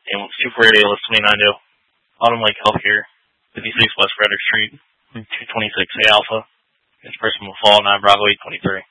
And Super Radio is 29 Autumn Lake Healthcare, 56 West Frederick Street, 226 A Alpha. This person will fall 9 Bravo 823.